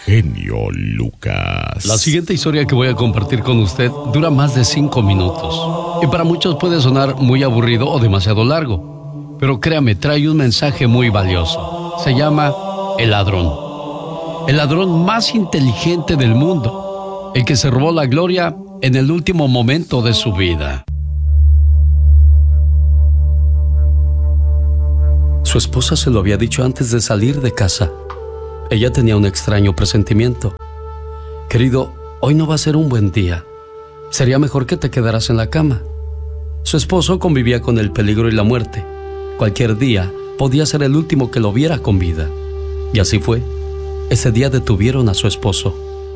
genio Lucas. La siguiente historia que voy a compartir con usted dura más de 5 minutos. Y para muchos puede sonar muy aburrido o demasiado largo. Pero créame, trae un mensaje muy valioso. Se llama El Ladrón. El ladrón más inteligente del mundo. El que se robó la gloria en el último momento de su vida. Su esposa se lo había dicho antes de salir de casa. Ella tenía un extraño presentimiento. Querido, hoy no va a ser un buen día. Sería mejor que te quedaras en la cama. Su esposo convivía con el peligro y la muerte. Cualquier día podía ser el último que lo viera con vida. Y así fue. Ese día detuvieron a su esposo.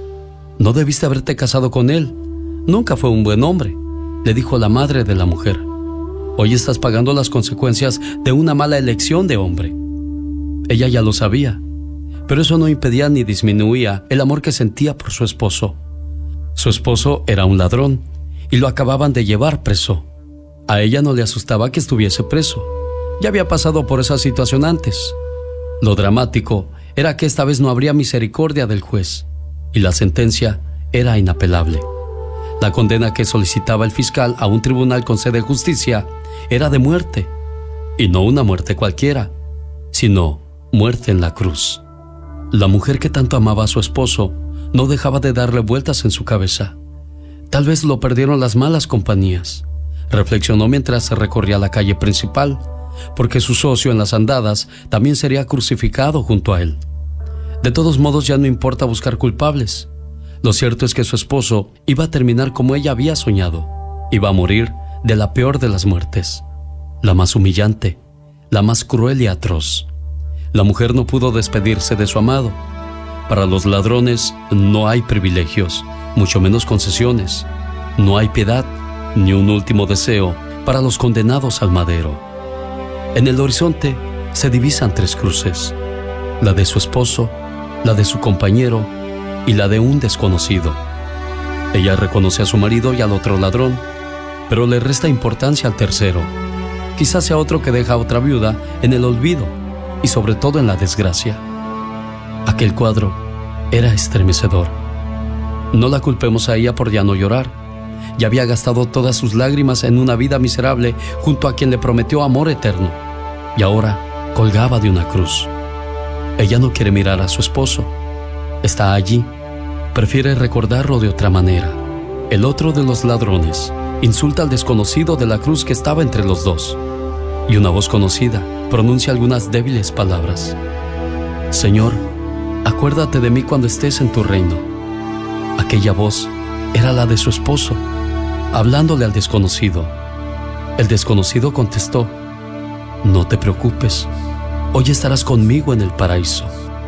No debiste haberte casado con él. Nunca fue un buen hombre, le dijo la madre de la mujer. Hoy estás pagando las consecuencias de una mala elección de hombre. Ella ya lo sabía, pero eso no impedía ni disminuía el amor que sentía por su esposo. Su esposo era un ladrón y lo acababan de llevar preso. A ella no le asustaba que estuviese preso. Ya había pasado por esa situación antes. Lo dramático era que esta vez no habría misericordia del juez y la sentencia era inapelable. La condena que solicitaba el fiscal a un tribunal con sede de justicia era de muerte, y no una muerte cualquiera, sino muerte en la cruz. La mujer que tanto amaba a su esposo no dejaba de darle vueltas en su cabeza. Tal vez lo perdieron las malas compañías, reflexionó mientras se recorría la calle principal, porque su socio en las andadas también sería crucificado junto a él. De todos modos, ya no importa buscar culpables. Lo cierto es que su esposo iba a terminar como ella había soñado. Iba a morir de la peor de las muertes, la más humillante, la más cruel y atroz. La mujer no pudo despedirse de su amado. Para los ladrones no hay privilegios, mucho menos concesiones. No hay piedad, ni un último deseo para los condenados al madero. En el horizonte se divisan 3 cruces: la de su esposo, la de su compañero y la de un desconocido. Ella reconoce a su marido y al otro ladrón, pero le resta importancia al tercero. Quizás sea otro que deja a otra viuda en el olvido y sobre todo en la desgracia. Aquel cuadro era estremecedor. No la culpemos a ella por ya no llorar. Ya había gastado todas sus lágrimas en una vida miserable junto a quien le prometió amor eterno, y ahora colgaba de una cruz. Ella no quiere mirar a su esposo. Está allí, prefiere recordarlo de otra manera. El otro de los ladrones insulta al desconocido de la cruz que estaba entre los dos, y una voz conocida pronuncia algunas débiles palabras. Señor, acuérdate de mí cuando estés en tu reino. Aquella voz era la de su esposo, hablándole al desconocido. El desconocido contestó: no te preocupes, hoy estarás conmigo en el paraíso.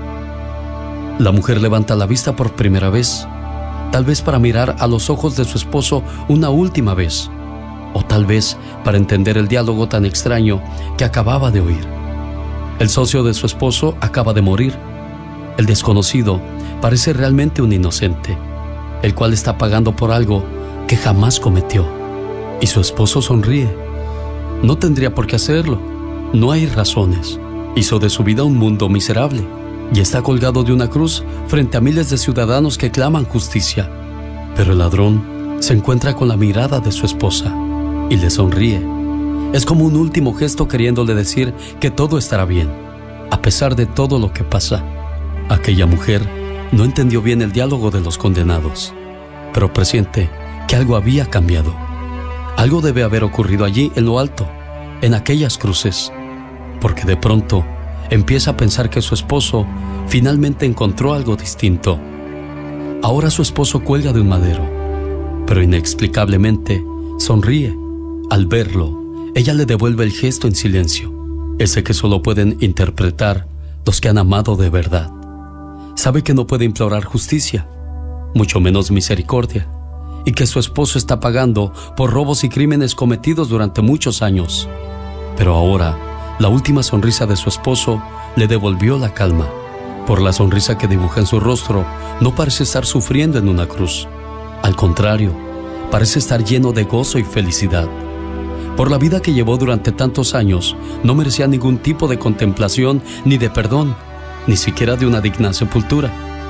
La mujer levanta la vista por primera vez, tal vez para mirar a los ojos de su esposo una última vez, o tal vez para entender el diálogo tan extraño que acababa de oír. El socio de su esposo acaba de morir. El desconocido parece realmente un inocente, el cual está pagando por algo que jamás cometió. Y su esposo sonríe. No tendría por qué hacerlo. No hay razones. Hizo de su vida un mundo miserable y está colgado de una cruz frente a miles de ciudadanos que claman justicia. Pero el ladrón se encuentra con la mirada de su esposa y le sonríe. Es como un último gesto queriéndole decir que todo estará bien, a pesar de todo lo que pasa. Aquella mujer no entendió bien el diálogo de los condenados, pero presiente que algo había cambiado. Algo debe haber ocurrido allí en lo alto, en aquellas cruces, porque de pronto empieza a pensar que su esposo finalmente encontró algo distinto. Ahora su esposo cuelga de un madero, pero inexplicablemente sonríe. Al verlo, ella le devuelve el gesto en silencio, ese que solo pueden interpretar los que han amado de verdad. Sabe que no puede implorar justicia, mucho menos misericordia, y que su esposo está pagando por robos y crímenes cometidos durante muchos años. Pero ahora, la última sonrisa de su esposo le devolvió la calma. Por la sonrisa que dibuja en su rostro, no parece estar sufriendo en una cruz. Al contrario, parece estar lleno de gozo y felicidad. Por la vida que llevó durante tantos años, no merecía ningún tipo de contemplación ni de perdón, ni siquiera de una digna sepultura.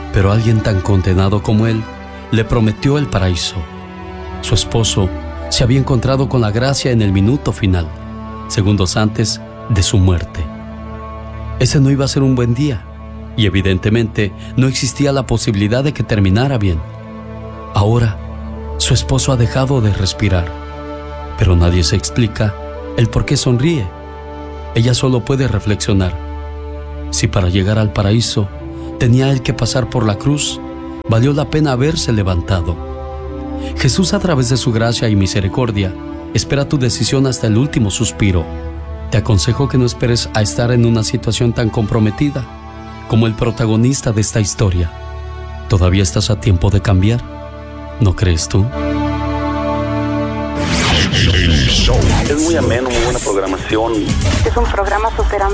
Pero alguien tan condenado como él le prometió el paraíso. Su esposo se había encontrado con la gracia en el minuto final, segundos antes de su muerte. Ese no iba a ser un buen día, y evidentemente no existía la posibilidad de que terminara bien. Ahora, su esposo ha dejado de respirar, pero nadie se explica el por qué sonríe. Ella solo puede reflexionar. Si para llegar al paraíso tenía él que pasar por la cruz, valió la pena haberse levantado. Jesús, a través de su gracia y misericordia, espera tu decisión hasta el último suspiro. Te aconsejo que no esperes a estar en una situación tan comprometida como el protagonista de esta historia. Todavía estás a tiempo de cambiar, ¿no crees tú? Es muy ameno, muy buena programación. Es un programa súper ameno.